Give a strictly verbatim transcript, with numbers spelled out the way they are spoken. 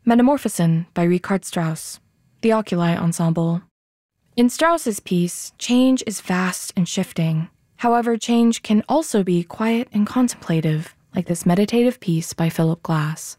Metamorphosen by Richard Strauss, the Oculi Ensemble. In Strauss's piece, change is vast and shifting. However, change can also be quiet and contemplative, like this meditative piece by Philip Glass.